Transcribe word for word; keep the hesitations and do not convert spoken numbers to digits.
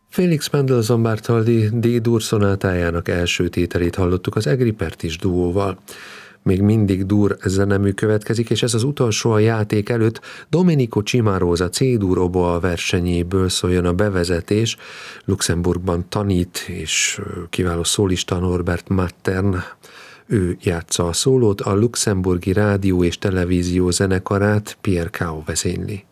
Félix Mendelssohn Bartholdy D-dur szonátájának első tételét hallottuk az Egri Pertis duóval. Még mindig dur zenemű következik, és ez az utolsó a játék előtt. Domenico Cimarosa C-dur oboa versenyéből szóljon a bevezetés. Luxemburgban tanít, és kiváló szólista Norbert Mattern. Ő játsza a szólót, a luxemburgi rádió és televízió zenekarát Pierre Cao vezényli.